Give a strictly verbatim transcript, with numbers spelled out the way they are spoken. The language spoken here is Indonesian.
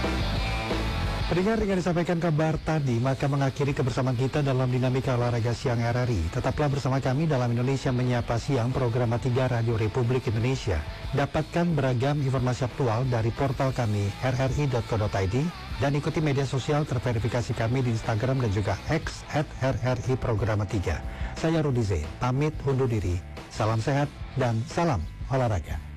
Pendengar yang disampaikan kabar tadi, maka mengakhiri kebersamaan kita dalam dinamika olahraga siang R R I. Tetaplah bersama kami dalam Indonesia Menyapa Siang, program tiga Radio Republik Indonesia. Dapatkan beragam informasi aktual dari portal kami r r i dot co dot i d dan ikuti media sosial terverifikasi kami di Instagram dan juga X at r r i program tiga. Saya Rudi Z, pamit undur diri. Salam sehat dan salam olahraga.